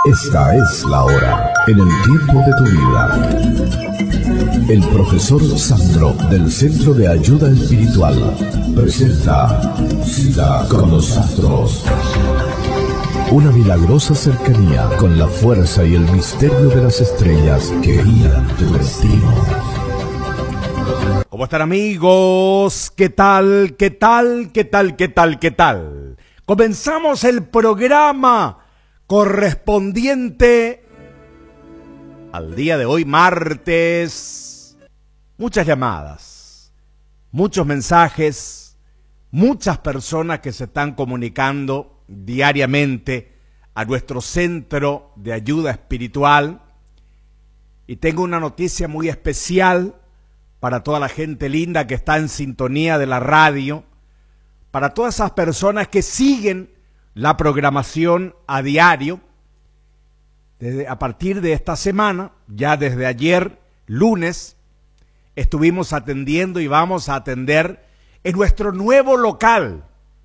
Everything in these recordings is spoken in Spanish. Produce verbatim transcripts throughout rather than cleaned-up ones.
Esta es la hora, en el tiempo de tu vida. El profesor Sandro del Centro de Ayuda Espiritual presenta Cita con los Astros. Una milagrosa cercanía con la fuerza y el misterio de las estrellas que guían tu destino. ¿Cómo están, amigos? ¿Qué tal? ¿Qué tal? ¿Qué tal? ¿Qué tal? ¿Qué tal? Comenzamos el programa correspondiente al día de hoy, martes. Muchas llamadas, muchos mensajes, muchas personas que se están comunicando diariamente a nuestro centro de ayuda espiritual. Y tengo una noticia muy especial para toda la gente linda que está en sintonía de la radio, para todas esas personas que siguen la programación a diario. Desde, a partir de esta semana, ya desde ayer, lunes, estuvimos atendiendo y vamos a atender en nuestro nuevo local.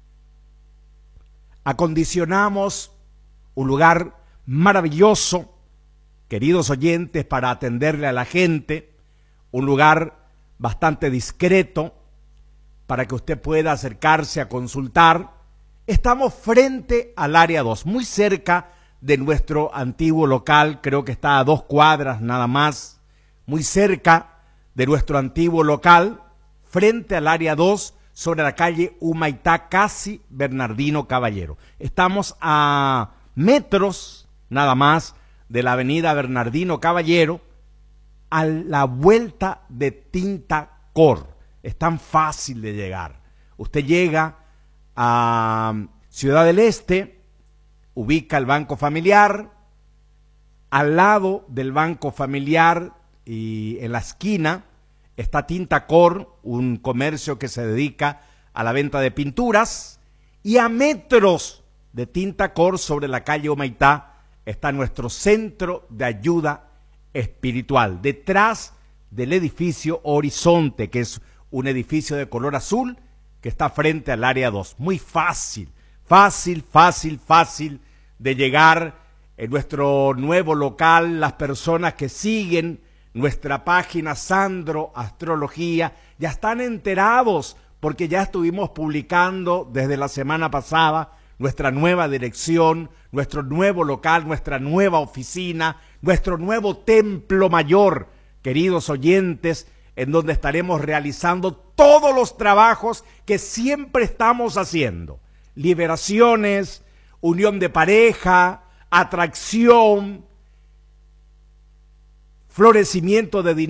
Acondicionamos un lugar maravilloso, queridos oyentes, para atenderle a la gente, un lugar bastante discreto para que usted pueda acercarse a consultar. Estamos frente al área dos, muy cerca de nuestro antiguo local, creo que está a dos cuadras nada más, muy cerca de nuestro antiguo local, frente al área dos, sobre la calle Humaitá, casi Bernardino Caballero. Estamos a metros nada más de la avenida Bernardino Caballero, a la vuelta de Tinta Cor. Es tan fácil de llegar. Usted llega a Ciudad del Este, ubica el Banco Familiar, al lado del Banco Familiar y en la esquina está Tinta Cor, un comercio que se dedica a la venta de pinturas, y a metros de Tinta Cor, sobre la calle Humaitá, está nuestro centro de ayuda espiritual, detrás del edificio Horizonte, que es un edificio de color azul que está frente al área dos. Muy fácil, fácil, fácil, fácil de llegar en nuestro nuevo local. Las personas que siguen nuestra página Sandro Astrología ya están enterados, porque ya estuvimos publicando desde la semana pasada nuestra nueva dirección, nuestro nuevo local, nuestra nueva oficina, nuestro nuevo templo mayor, queridos oyentes, en donde estaremos realizando todos los trabajos que siempre estamos haciendo. Liberaciones, unión de pareja, atracción, florecimiento de dinero.